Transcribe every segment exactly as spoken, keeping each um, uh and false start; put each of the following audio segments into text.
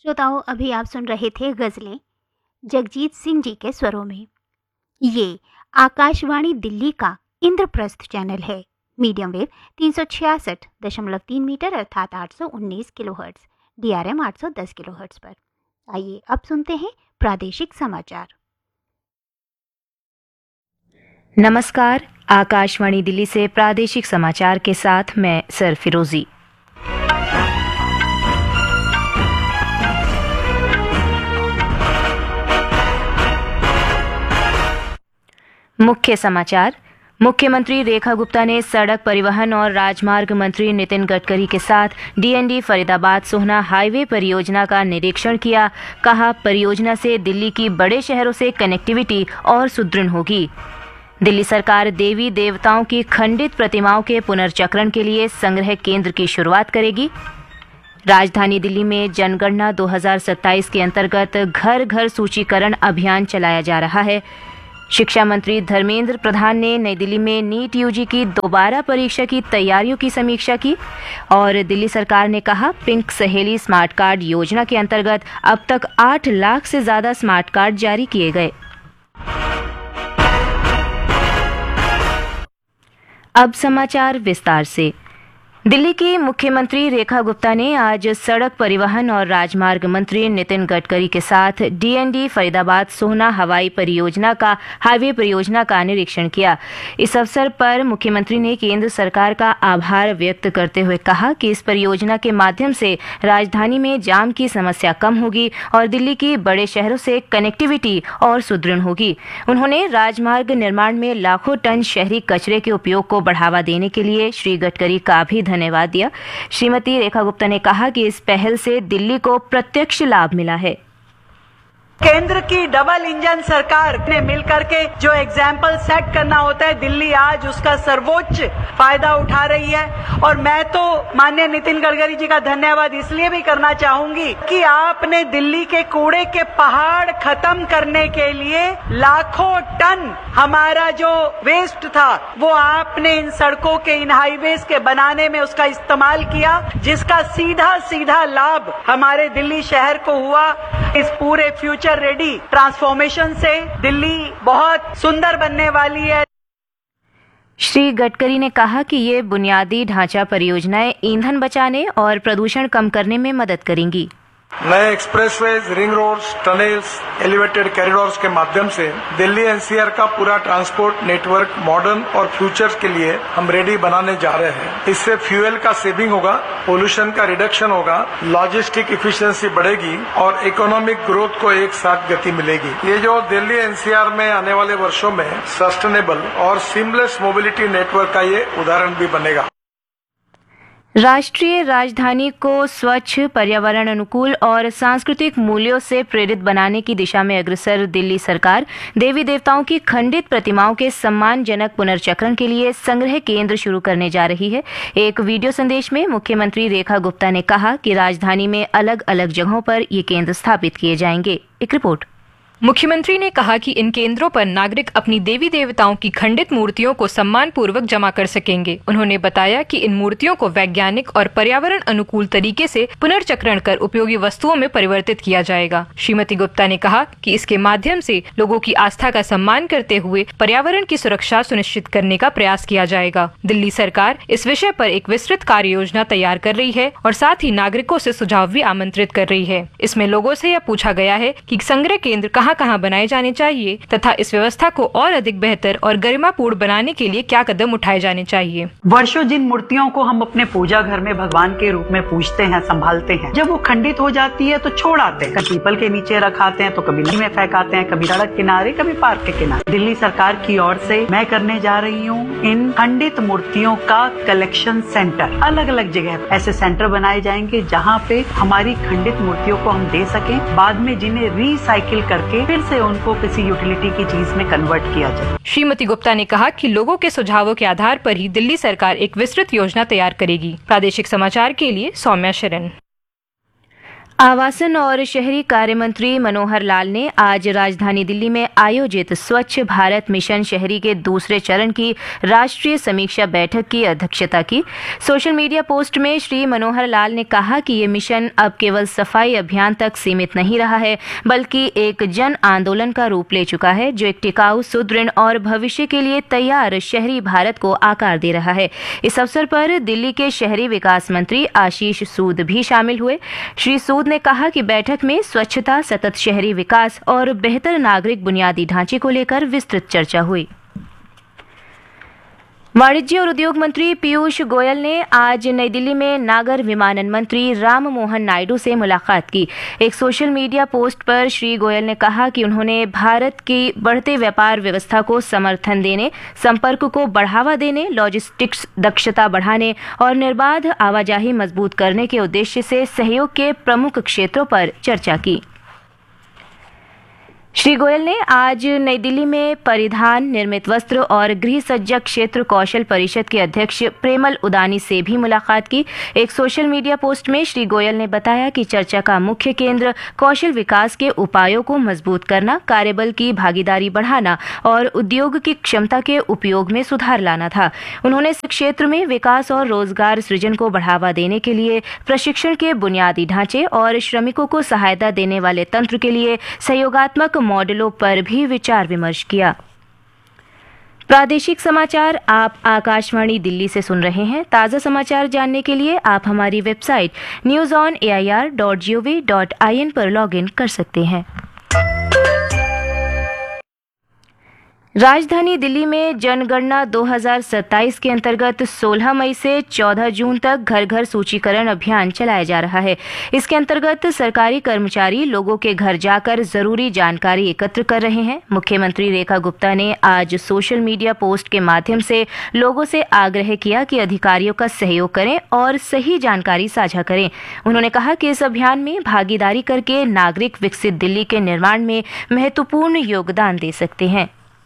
श्रोताओं, अभी आप सुन रहे थे गजलें जगजीत सिंह जी के स्वरों में। ये आकाशवाणी दिल्ली का इंद्रप्रस्थ चैनल है। मीडियम वेव तीन सौ छियासठ दशमलव तीन मीटर अर्थात आठ सौ उन्नीस किलोहर्ट्ज, डीआरएम आठ सौ दस किलोहर्ट्ज पर। आइए अब सुनते हैं प्रादेशिक समाचार। नमस्कार, आकाशवाणी दिल्ली से प्रादेशिक समाचार के साथ मैं सर फिरोजी। मुख्य समाचार। मुख्यमंत्री रेखा गुप्ता ने सड़क परिवहन और राजमार्ग मंत्री नितिन गडकरी के साथ डीएनडी फरीदाबाद सोहना हाईवे परियोजना का निरीक्षण किया। कहा, परियोजना से दिल्ली की बड़े शहरों से कनेक्टिविटी और सुदृढ़ होगी। दिल्ली सरकार देवी देवताओं की खंडित प्रतिमाओं के पुनर्चक्रण के लिए संग्रह केंद्र की शुरुआत करेगी। राजधानी दिल्ली में जनगणना दो हज़ार सत्ताईस के अंतर्गत घर घर सूचीकरण अभियान चलाया जा रहा है। शिक्षा मंत्री धर्मेंद्र प्रधान ने नई दिल्ली में नीट यूजी की दोबारा परीक्षा की तैयारियों की समीक्षा की। और दिल्ली सरकार ने कहा, पिंक सहेली स्मार्ट कार्ड योजना के अंतर्गत अब तक आठ लाख से ज्यादा स्मार्ट कार्ड जारी किए गए। अब समाचार विस्तार से। दिल्ली की मुख्यमंत्री रेखा गुप्ता ने आज सड़क परिवहन और राजमार्ग मंत्री नितिन गडकरी के साथ डीएनडी फरीदाबाद सोहना हवाई परियोजना का हाईवे परियोजना का निरीक्षण किया। इस अवसर पर मुख्यमंत्री ने केंद्र सरकार का आभार व्यक्त करते हुए कहा कि इस परियोजना के माध्यम से राजधानी में जाम की समस्या कम होगी और दिल्ली की बड़े शहरों से कनेक्टिविटी और सुदृढ़ होगी। उन्होंने राजमार्ग निर्माण में लाखों टन शहरी कचरे के उपयोग को बढ़ावा देने के लिए श्री गडकरी का भी धन्यवाद दिया। श्रीमती रेखा गुप्ता ने कहा कि इस पहल से दिल्ली को प्रत्यक्ष लाभ मिला है। केंद्र की डबल इंजन सरकार ने मिलकर के जो एग्जाम्पल सेट करना होता है, दिल्ली आज उसका सर्वोच्च फायदा उठा रही है। और मैं तो माननीय नितिन गडकरी जी का धन्यवाद इसलिए भी करना चाहूंगी कि आपने दिल्ली के कूड़े के पहाड़ खत्म करने के लिए लाखों टन हमारा जो वेस्ट था वो आपने इन सड़कों के, इन हाईवेज के बनाने में उसका इस्तेमाल किया, जिसका सीधा सीधा लाभ हमारे दिल्ली शहर को हुआ। इस पूरे फ्यूचर रेडी ट्रांसफॉर्मेशन से दिल्ली बहुत सुंदर बनने वाली है। श्री गडकरी ने कहा कि ये बुनियादी ढांचा परियोजनाएं ईंधन बचाने और प्रदूषण कम करने में मदद करेंगी। नए expressways, ring roads, tunnels, elevated corridors के माध्यम से दिल्ली एनसीआर का पूरा ट्रांसपोर्ट नेटवर्क मॉडर्न और फ्यूचर के लिए हम रेडी बनाने जा रहे हैं। इससे फ्यूल का सेविंग होगा, पोल्यूशन का रिडक्शन होगा, लॉजिस्टिक इफिशिएंसी बढ़ेगी और इकोनॉमिक ग्रोथ को एक साथ गति मिलेगी। ये जो दिल्ली एनसीआर में आने वाले वर्षों में सस्टेनेबल और सीमलेस मोबिलिटी नेटवर्क का ये उदाहरण भी बनेगा। राष्ट्रीय राजधानी को स्वच्छ, पर्यावरण अनुकूल और सांस्कृतिक मूल्यों से प्रेरित बनाने की दिशा में अग्रसर दिल्ली सरकार देवी देवताओं की खंडित प्रतिमाओं के सम्मानजनक पुनर्चक्रण के लिए संग्रह केंद्र शुरू करने जा रही है। एक वीडियो संदेश में मुख्यमंत्री रेखा गुप्ता ने कहा कि राजधानी में अलग अलग जगहों पर ये केंद्र स्थापित किए जाएंगे। एक रिपोर्ट। मुख्यमंत्री ने कहा कि इन केंद्रों पर नागरिक अपनी देवी देवताओं की खंडित मूर्तियों को सम्मान पूर्वक जमा कर सकेंगे। उन्होंने बताया कि इन मूर्तियों को वैज्ञानिक और पर्यावरण अनुकूल तरीके से पुनर्चक्रण कर उपयोगी वस्तुओं में परिवर्तित किया जाएगा। श्रीमती गुप्ता ने कहा कि इसके माध्यम से लोगों की आस्था का सम्मान करते हुए पर्यावरण की सुरक्षा सुनिश्चित करने का प्रयास किया जाएगा। दिल्ली सरकार इस विषय पर एक विस्तृत कार्य योजना तैयार कर रही है और साथ ही नागरिकों से सुझाव भी आमंत्रित कर रही है। इसमें लोगों से यह पूछा गया है कि संग्रह केंद्र कहाँ कहाँ बनाए जाने चाहिए तथा इस व्यवस्था को और अधिक बेहतर और गरिमापूर्ण बनाने के लिए क्या कदम उठाए जाने चाहिए। वर्षों जिन मूर्तियों को हम अपने पूजा घर में भगवान के रूप में पूजते हैं, संभालते हैं, जब वो खंडित हो जाती है तो छोड़ आते हैं। कभी पीपल के नीचे रखाते हैं तो कभी नदी में फेंकाते हैं, कभी सड़क किनारे, कभी पार्क के किनारे। दिल्ली सरकार की ओर से मैं करने जा रही हूँ इन खंडित मूर्तियों का कलेक्शन सेंटर। अलग अलग जगह ऐसे सेंटर बनाए जाएंगे जहाँ पे हमारी खंडित मूर्तियों को हम दे सकें, बाद में जिन्हें रिसाइकिल करके फिर से उनको किसी यूटिलिटी की चीज में कन्वर्ट किया जाए। श्रीमती गुप्ता ने कहा कि लोगों के सुझावों के आधार पर ही दिल्ली सरकार एक विस्तृत योजना तैयार करेगी। प्रादेशिक समाचार के लिए सौम्या शरण। आवासन और शहरी कार्य मंत्री मनोहर लाल ने आज राजधानी दिल्ली में आयोजित स्वच्छ भारत मिशन शहरी के दूसरे चरण की राष्ट्रीय समीक्षा बैठक की अध्यक्षता की। सोशल मीडिया पोस्ट में श्री मनोहर लाल ने कहा कि ये मिशन अब केवल सफाई अभियान तक सीमित नहीं रहा है, बल्कि एक जन आंदोलन का रूप ले चुका है, जो एक टिकाऊ, सुदृढ़ और भविष्य के लिए तैयार शहरी भारत को आकार दे रहा है। इस अवसर पर दिल्ली के शहरी विकास मंत्री आशीष सूद भी शामिल हुए। श्री सूद ने कहा कि बैठक में स्वच्छता, सतत शहरी विकास और बेहतर नागरिक बुनियादी ढांचे को लेकर विस्तृत चर्चा हुई। वाणिज्य और उद्योग मंत्री पीयूष गोयल ने आज नई दिल्ली में नागर विमानन मंत्री राम मोहन नायडू से मुलाकात की। एक सोशल मीडिया पोस्ट पर श्री गोयल ने कहा कि उन्होंने भारत की बढ़ते व्यापार व्यवस्था को समर्थन देने, संपर्क को बढ़ावा देने, लॉजिस्टिक्स दक्षता बढ़ाने और निर्बाध आवाजाही मजबूत करने के उद्देश्य से सहयोग के प्रमुख क्षेत्रों पर चर्चा की। श्री गोयल ने आज नई दिल्ली में परिधान, निर्मित वस्त्र और गृह सज्जा क्षेत्र कौशल परिषद के अध्यक्ष प्रेमल उदानी से भी मुलाकात की। एक सोशल मीडिया पोस्ट में श्री गोयल ने बताया कि चर्चा का मुख्य केंद्र कौशल विकास के उपायों को मजबूत करना, कार्यबल की भागीदारी बढ़ाना और उद्योग की क्षमता के उपयोग में सुधार लाना था। उन्होंने इस क्षेत्र में विकास और रोजगार सृजन को बढ़ावा देने के लिए प्रशिक्षण के बुनियादी ढांचे और श्रमिकों को सहायता देने वाले तंत्र के लिए सहयोगात्मक मॉडलों पर भी विचार विमर्श किया। प्रादेशिक समाचार आप आकाशवाणी दिल्ली से सुन रहे हैं। ताज़ा समाचार जानने के लिए आप हमारी website news on A I R dot G O V dot I N पर लॉग इन कर सकते हैं। राजधानी दिल्ली में जनगणना दो हज़ार सत्ताईस के अंतर्गत सोलह मई से चौदह जून तक घर घर सूचीकरण अभियान चलाया जा रहा है। इसके अंतर्गत सरकारी कर्मचारी लोगों के घर जाकर जरूरी जानकारी एकत्र कर रहे हैं। मुख्यमंत्री रेखा गुप्ता ने आज सोशल मीडिया पोस्ट के माध्यम से लोगों से आग्रह किया कि अधिकारियों का सहयोग करें और सही जानकारी साझा करें। उन्होंने कहा कि इस अभियान में भागीदारी करके नागरिक विकसित दिल्ली के निर्माण में महत्वपूर्ण योगदान दे सकते हैं।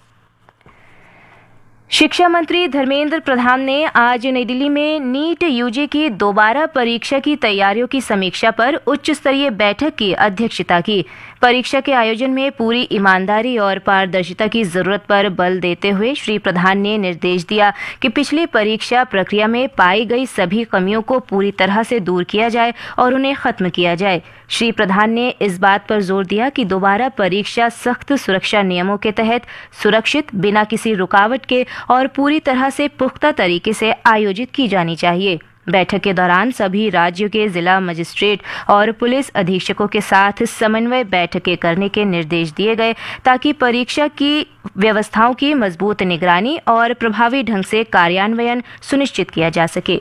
शिक्षा मंत्री धर्मेंद्र प्रधान ने आज नई दिल्ली में नीट यूजी की दोबारा परीक्षा की तैयारियों की समीक्षा पर उच्च स्तरीय बैठक की अध्यक्षता की। परीक्षा के आयोजन में पूरी ईमानदारी और पारदर्शिता की जरूरत पर बल देते हुए श्री प्रधान ने निर्देश दिया कि पिछली परीक्षा प्रक्रिया में पाई गई सभी कमियों को पूरी तरह से दूर किया जाए और उन्हें खत्म किया जाए। श्री प्रधान ने इस बात पर जोर दिया कि दोबारा परीक्षा सख्त सुरक्षा नियमों के तहत सुरक्षित, बिना किसी रुकावट के और पूरी तरह से पुख्ता तरीके से आयोजित की जानी चाहिए। बैठक के दौरान सभी राज्यों के जिला मजिस्ट्रेट और पुलिस अधीक्षकों के साथ समन्वय बैठकें करने के निर्देश दिए गए, ताकि परीक्षा की व्यवस्थाओं की मजबूत निगरानी और प्रभावी ढंग से कार्यान्वयन सुनिश्चित किया जा सके।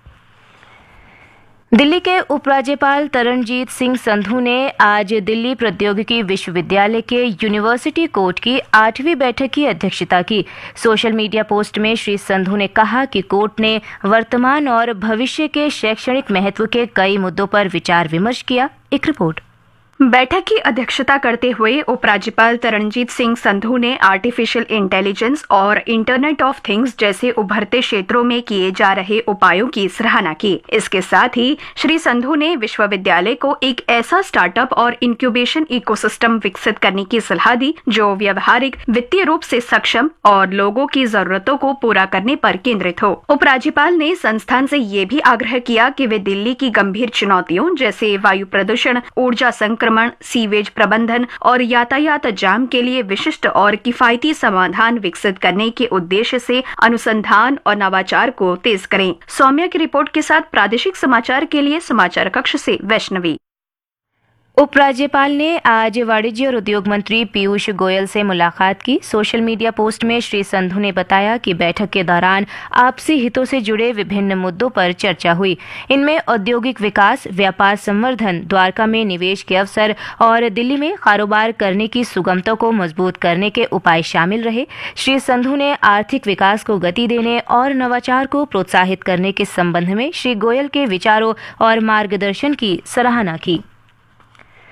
दिल्ली के उपराज्यपाल तरणजीत सिंह संधू ने आज दिल्ली प्रौद्योगिकी विश्वविद्यालय के यूनिवर्सिटी कोर्ट की आठवीं बैठक की अध्यक्षता की। सोशल मीडिया पोस्ट में श्री संधू ने कहा कि कोर्ट ने वर्तमान और भविष्य के शैक्षणिक महत्व के कई मुद्दों पर विचार विमर्श किया। एक रिपोर्ट। बैठक की अध्यक्षता करते हुए उपराज्यपाल तरणजीत सिंह संधू ने आर्टिफिशियल इंटेलिजेंस और इंटरनेट ऑफ थिंग्स जैसे उभरते क्षेत्रों में किए जा रहे उपायों की सराहना की। इसके साथ ही श्री संधू ने विश्वविद्यालय को एक ऐसा स्टार्टअप और इंक्यूबेशन इकोसिस्टम विकसित करने की सलाह दी जो व्यवहारिक, वित्तीय रूप से सक्षम और लोगों की जरूरतों को पूरा करने पर केंद्रित हो। उपराज्यपाल ने संस्थान से ये भी आग्रह किया कि वे दिल्ली की गंभीर चुनौतियों जैसे वायु प्रदूषण, ऊर्जा संक्रमण, सीवेज प्रबंधन और यातायात जाम के लिए विशिष्ट और किफायती समाधान विकसित करने के उद्देश्य से अनुसंधान और नवाचार को तेज करें। सौम्या की रिपोर्ट के साथ प्रादेशिक समाचार के लिए समाचार कक्ष से वैष्णवी। उपराज्यपाल ने आज वाणिज्य और उद्योग मंत्री पीयूष गोयल से मुलाकात की। सोशल मीडिया पोस्ट में श्री संधू ने बताया कि बैठक के दौरान आपसी हितों से जुड़े विभिन्न मुद्दों पर चर्चा हुई। इनमें औद्योगिक विकास, व्यापार संवर्धन, द्वारका में निवेश के अवसर और दिल्ली में कारोबार करने की सुगमता को मजबूत करने के उपाय शामिल रहे। श्री संधू ने आर्थिक विकास को गति देने और नवाचार को प्रोत्साहित करने के संबंध में श्री गोयल के विचारों और मार्गदर्शन की सराहना की।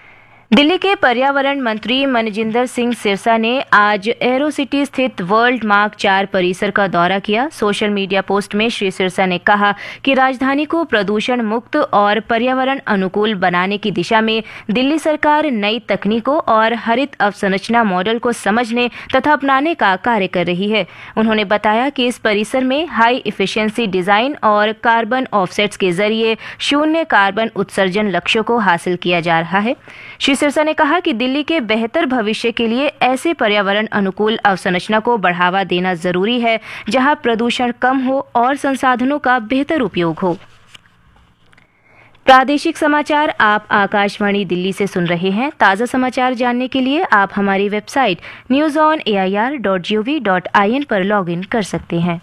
दिल्ली के पर्यावरण मंत्री मनजिंदर सिंह सिरसा ने आज एरोसिटी स्थित वर्ल्ड मार्क चार परिसर का दौरा किया। सोशल मीडिया पोस्ट में श्री सिरसा ने कहा कि राजधानी को प्रदूषण मुक्त और पर्यावरण अनुकूल बनाने की दिशा में दिल्ली सरकार नई तकनीकों और हरित अवसंरचना मॉडल को समझने तथा अपनाने का कार्य कर रही है। उन्होंने बताया कि इस परिसर में हाई इफिशिएंसी डिजाइन और कार्बन ऑफसेट्स के जरिए शून्य कार्बन उत्सर्जन लक्ष्यों को हासिल किया जा रहा है। श्री सिरसा ने कहा कि दिल्ली के बेहतर भविष्य के लिए ऐसे पर्यावरण अनुकूल अवसंरचना को बढ़ावा देना जरूरी है जहां प्रदूषण कम हो और संसाधनों का बेहतर उपयोग हो। प्रादेशिक समाचार आप आकाशवाणी दिल्ली से सुन रहे हैं। ताज़ा समाचार जानने के लिए आप हमारी website news on A I R dot G O V dot I N पर लॉग इन कर सकते हैं।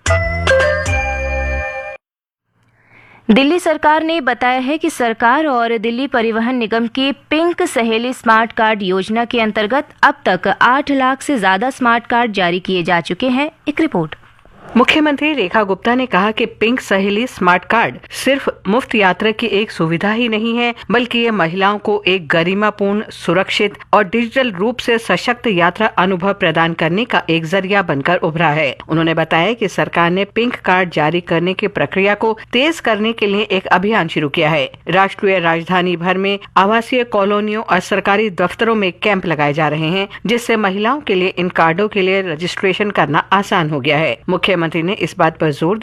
दिल्ली सरकार ने बताया है कि सरकार और दिल्ली परिवहन निगम की पिंक सहेली स्मार्ट कार्ड योजना के अंतर्गत अब तक आठ लाख से ज्यादा स्मार्ट कार्ड जारी किए जा चुके हैं। एक रिपोर्ट। मुख्यमंत्री रेखा गुप्ता ने कहा कि पिंक सहेली स्मार्ट कार्ड सिर्फ मुफ्त यात्रा की एक सुविधा ही नहीं है, बल्कि ये महिलाओं को एक गरिमापूर्ण, सुरक्षित और डिजिटल रूप से सशक्त यात्रा अनुभव प्रदान करने का एक जरिया बनकर उभरा है। उन्होंने बताया कि सरकार ने पिंक कार्ड जारी करने की प्रक्रिया को तेज करने के लिए एक अभियान शुरू किया है। राष्ट्रीय राजधानी भर में आवासीय कॉलोनियों और सरकारी दफ्तरों में कैंप लगाए जा रहे हैं, जिससे महिलाओं के लिए इन कार्डों के लिए रजिस्ट्रेशन करना आसान हो गया है। मुख्यमंत्री ने इस बात पर जोर